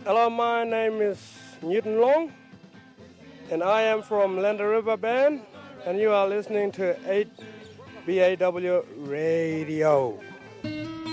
Hello, my name is Newton Long, and I am from Lander River Band, and you are listening to 8BAW Radio.